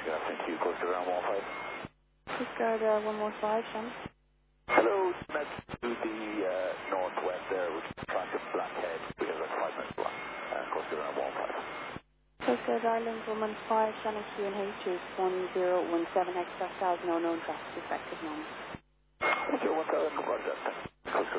good afternoon to you, Coast Ground 15. Coast Guard 115, Shannon. Hello, that's to the northwest there, with track of Blackhead. We have a 5 minutes block. Coast Ground 15. Coast Guard Ireland 115, Shannon QNH is 1017 X. No known traffic effective moment. 1017, Roger that.